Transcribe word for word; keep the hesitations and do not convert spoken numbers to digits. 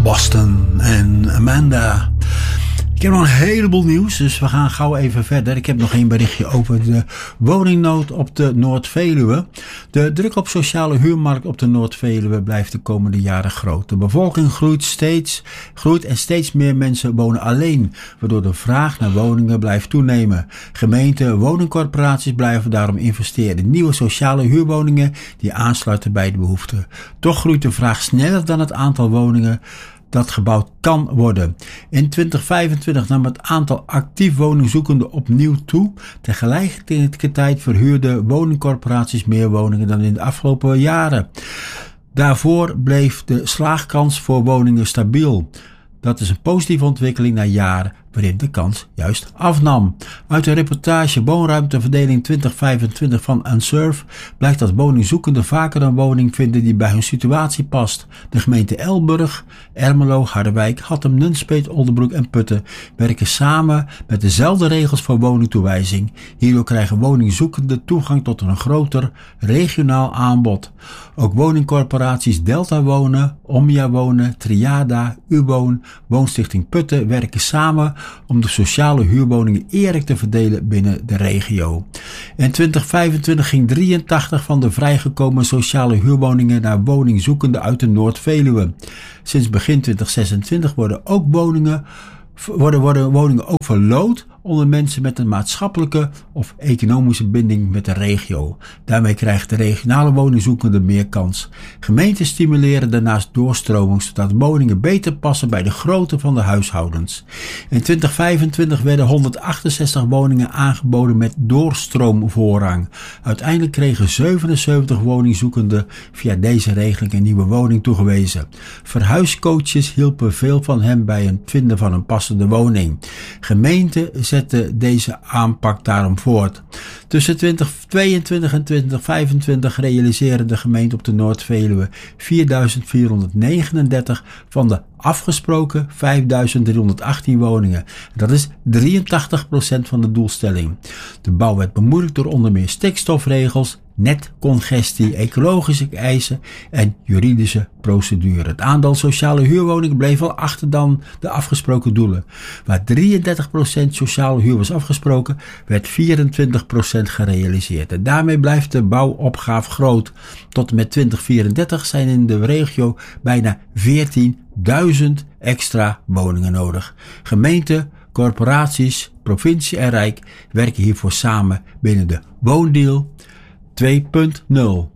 Boston en Amanda. Ik heb nog een heleboel nieuws, dus we gaan gauw even verder. Ik heb nog één berichtje over de woningnood op de Noord-Veluwe. De druk op sociale huurmarkt op de Noord-Veluwe blijft de komende jaren groot. De bevolking groeit steeds, groeit en steeds meer mensen wonen alleen, waardoor de vraag naar woningen blijft toenemen. Gemeenten, woningcorporaties blijven daarom investeren in nieuwe sociale huurwoningen die aansluiten bij de behoeften. Toch groeit de vraag sneller dan het aantal woningen dat gebouwd kan worden. In twintig vijfentwintig nam het aantal actief woningzoekenden opnieuw toe. Tegelijkertijd verhuurden woningcorporaties meer woningen dan in de afgelopen jaren. Daarvoor bleef de slaagkans voor woningen stabiel. Dat is een positieve ontwikkeling na jaren waarin de kans juist afnam. Uit de reportage Woonruimteverdeling twintig vijfentwintig van Unsurf blijkt dat woningzoekenden vaker een woning vinden die bij hun situatie past. De gemeente Elburg, Ermelo, Harderwijk, Hattem, Nunspeet, Oldenbroek en Putten werken samen met dezelfde regels voor woningtoewijzing. Hierdoor krijgen woningzoekenden toegang tot een groter regionaal aanbod. Ook woningcorporaties Delta Wonen, Omnia Wonen, Triada, Uwoon, Woonstichting Putten werken samen om de sociale huurwoningen eerlijk te verdelen binnen de regio. In twintig vijfentwintig ging drieëntachtig van de vrijgekomen sociale huurwoningen naar woningzoekenden uit de Noord-Veluwe. Sinds begin twintig zesentwintig worden ook woningen Worden, worden woningen ook verloot onder mensen met een maatschappelijke of economische binding met de regio. Daarmee krijgt de regionale woningzoekende meer kans. Gemeenten stimuleren daarnaast doorstroming, zodat woningen beter passen bij de grootte van de huishoudens. In twintig vijfentwintig werden honderdachtenzestig woningen aangeboden met doorstroomvoorrang. Uiteindelijk kregen zevenenzeventig woningzoekenden via deze regeling een nieuwe woning toegewezen. Verhuiscoaches hielpen veel van hen bij het vinden van een passende woning. Gemeenten zetten deze aanpak daarom voort. Tussen twintig tweeëntwintig en twintig vijfentwintig realiseren de gemeente op de Noord-Veluwe vierduizend vierhonderdnegenendertig van de afgesproken vijfduizend driehonderdachttien woningen. Dat is drieëntachtig procent van de doelstelling. De bouw werd bemoeilijkt door onder meer stikstofregels, netcongestie, ecologische eisen en juridische procedure. Het aantal sociale huurwoningen bleef wel achter dan de afgesproken doelen. Waar drieëndertig procent sociale huur was afgesproken, werd vierentwintig procent gerealiseerd. En daarmee blijft de bouwopgave groot. Tot en met twintig vierendertig zijn in de regio bijna veertienduizend extra woningen nodig. Gemeenten, corporaties, provincie en rijk werken hiervoor samen binnen de Woondeal twee punt nul.